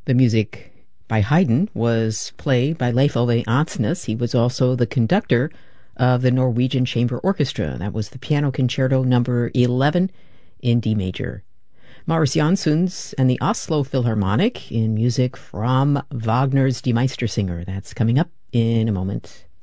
The music by Haydn was played by Leif Ove Ansnes. He was also the conductor of the Norwegian Chamber Orchestra. That was the Piano Concerto number 11 in D major. Marius Jansons and the Oslo Philharmonic in music from Wagner's Die Meistersinger. That's coming up in a moment.